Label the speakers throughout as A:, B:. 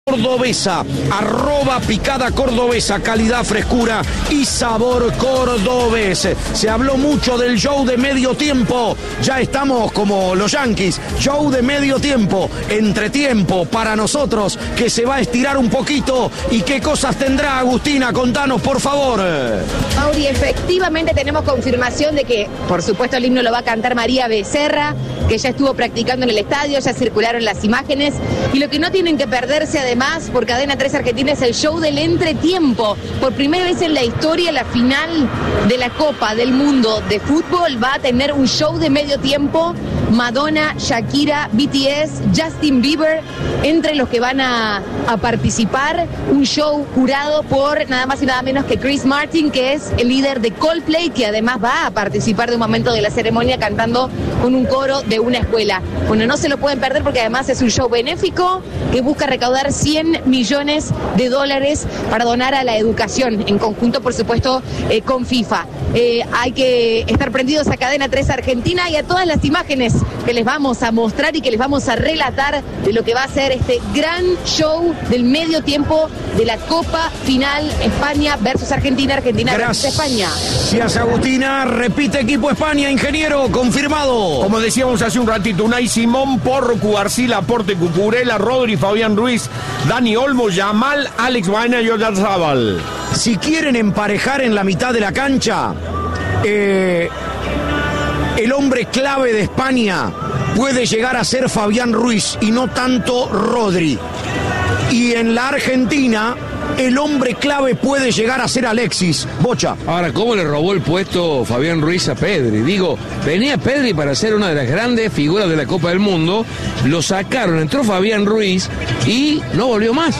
A: Cordobesa, @picada cordobesa, calidad, frescura y sabor cordobés. Se habló mucho del show de medio tiempo, ya estamos como los Yankees, show de medio tiempo, entretiempo para nosotros que se va a estirar un poquito. ¿Y qué cosas tendrá, Agustina? Contanos, por favor.
B: Mauri, efectivamente tenemos confirmación de que, por supuesto, el himno lo va a cantar María Becerra, que ya estuvo practicando en el estadio, ya circularon las imágenes, y lo que no tienen que perderse además por Cadena 3 Argentina es el show del entretiempo. Por primera vez en la historia, la final de la Copa del Mundo de Fútbol va a tener un show de medio tiempo. Madonna, Shakira, BTS, Justin Bieber, entre los que van a participar. Un show jurado por nada más y nada menos que Chris Martin, que es el líder de Coldplay, que además va a participar de un momento de la ceremonia cantando con un coro de una escuela. Bueno, no se lo pueden perder porque además es un show benéfico que busca recaudar $100 millones para donar a la educación, en conjunto, por supuesto, con FIFA. Hay que estar prendidos a Cadena 3 Argentina y a todas las imágenes que les vamos a mostrar y que les vamos a relatar de lo que va a ser este gran show del medio tiempo de la Copa Final España versus Argentina, Argentina versus España.
A: Gracias, Agustina. Repite equipo España, ingeniero, confirmado.
C: Como decíamos hace un ratito, Unai Simón, Porro, Cubarsí, Laporte, Cucurella, Rodri, Fabián Ruiz, Dani Olmo, Yamal, Alex Baena y Oyarzabal.
A: Si quieren emparejar en la mitad de la cancha, el hombre clave de España puede llegar a ser Fabián Ruiz y no tanto Rodri. Y en la Argentina, el hombre clave puede llegar a ser Alexis. Bocha.
D: Ahora, ¿cómo le robó el puesto Fabián Ruiz a Pedri? Digo, venía Pedri para ser una de las grandes figuras de la Copa del Mundo, lo sacaron, entró Fabián Ruiz y no volvió más.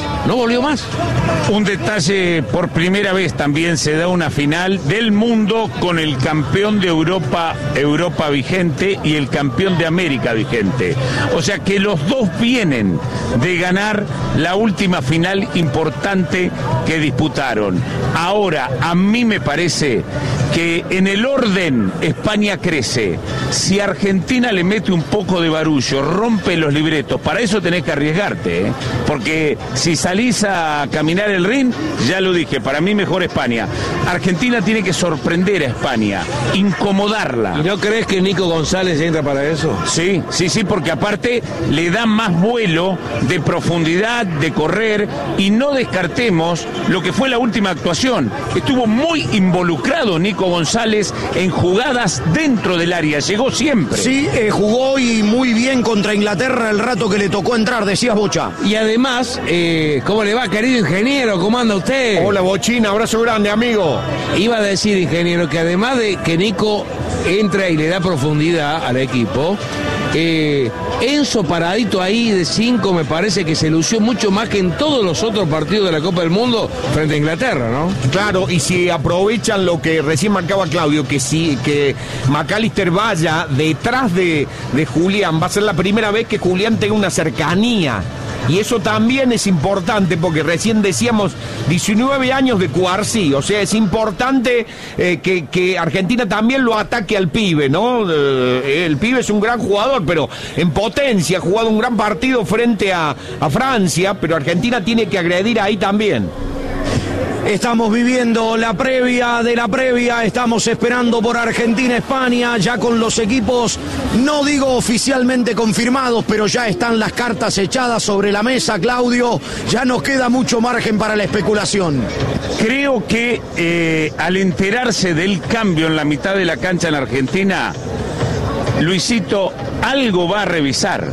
E: Un detalle, por primera vez también se da una final del mundo con el campeón de Europa vigente y el campeón de América vigente. O sea que los dos vienen de ganar la última final importante que disputaron. Ahora, a mí me parece que en el orden España crece. Si Argentina le mete un poco de barullo, rompe los libretos, para eso tenés que arriesgarte, ¿eh? Porque si salís a caminar el ring, ya lo dije, para mí mejor España. Argentina tiene que sorprender a España, incomodarla.
D: ¿Y no crees que Nico González entra para eso?
E: Sí, porque aparte le da más vuelo, de profundidad, de correr, y no descartemos lo que fue la última actuación. Estuvo muy involucrado Nico González en jugadas dentro del área, llegó siempre.
A: Sí, jugó y muy bien contra Inglaterra el rato que le tocó entrar, decías, Bocha.
D: Y además, ¿cómo le va, querido ingeniero? ¿Cómo anda usted?
C: Hola, Bochín, abrazo grande, amigo.
D: Iba a decir, ingeniero, que además de que Nico entra y le da profundidad al equipo, Enzo paradito ahí de 5 me parece que se lució mucho más que en todos los otros partidos de la Copa del Mundo frente a Inglaterra, ¿no?
C: Claro, y si aprovechan lo que recién marcaba Claudio, que McAllister vaya detrás de Julián, va a ser la primera vez que Julián tenga una cercanía. Y eso también es importante porque recién decíamos 19 años de Cubarsí, o sea, es importante que Argentina también lo ataque al pibe, ¿no? El pibe es un gran jugador, pero en potencia, ha jugado un gran partido frente a Francia, pero Argentina tiene que agredir ahí también.
A: Estamos viviendo la previa de la previa, estamos esperando por Argentina-España, ya con los equipos, no digo oficialmente confirmados, pero ya están las cartas echadas sobre la mesa, Claudio, ya nos queda mucho margen para la especulación.
E: Creo que al enterarse del cambio en la mitad de la cancha en Argentina, Luisito algo va a revisar,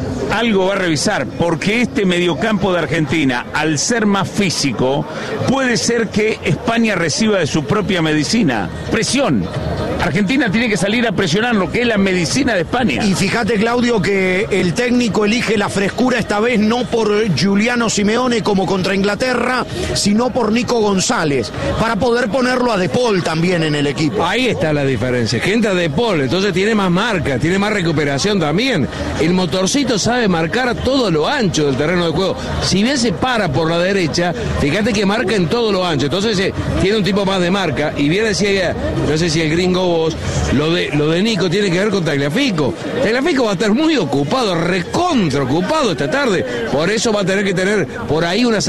E: porque este mediocampo de Argentina, al ser más físico, puede ser que España reciba de su propia medicina, presión. Argentina tiene que salir a presionar lo que es la medicina de España.
A: Y fíjate, Claudio, que el técnico elige la frescura esta vez no por Giuliano Simeone como contra Inglaterra, sino por Nico González, para poder ponerlo a De Paul también en el equipo.
D: Ahí está la diferencia, que entra De Paul, entonces tiene más marca, tiene más recuperación también. El motorcito sabe marcar todo lo ancho del terreno de juego. Si bien se para por la derecha, fíjate que marca en todo lo ancho, entonces tiene un tipo más de marca. Y bien decía, no sé si el gringo vos, lo de Nico tiene que ver con Tagliafico. Tagliafico va a estar muy ocupado, recontra ocupado esta tarde. Por eso va a tener que tener por ahí una